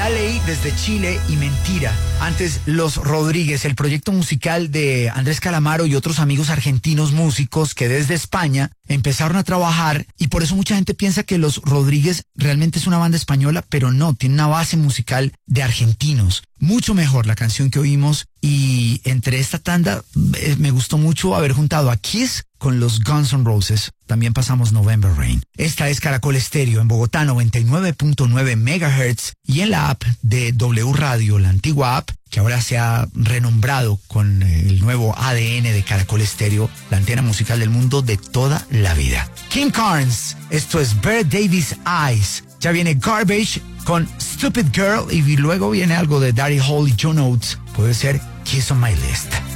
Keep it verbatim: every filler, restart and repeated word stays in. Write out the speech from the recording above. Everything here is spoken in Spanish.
Aley desde Chile y Mentira. Antes, Los Rodríguez, el proyecto musical de Andrés Calamaro y otros amigos argentinos músicos que desde España empezaron a trabajar, y por eso mucha gente piensa que Los Rodríguez realmente es una banda española, pero no, tiene una base musical de argentinos. Mucho mejor la canción que oímos, y entre esta tanda eh, me gustó mucho haber juntado a Kiss con los Guns N' Roses. También pasamos November Rain. Esta es Caracol Estéreo en Bogotá, noventa y nueve punto nueve megahertz, y en la app de W Radio, la antigua app, que ahora se ha renombrado con el nuevo A D N de Caracol Estéreo, la antena musical del mundo de toda la vida. King Carnes, esto es Bear Davis Eyes. Ya viene Garbage con Stupid Girl, y luego viene algo de Daddy Hall y John Oates. Puede ser Kiss on My List.